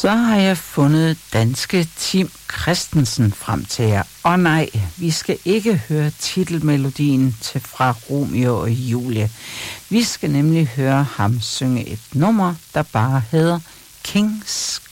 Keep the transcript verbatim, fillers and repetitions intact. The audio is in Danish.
Så har jeg fundet danske Tim Christensen frem til jer. Og nej, vi skal ikke høre titelmelodien til fra Romeo og Julie. Vi skal nemlig høre ham synge et nummer, der bare hedder King's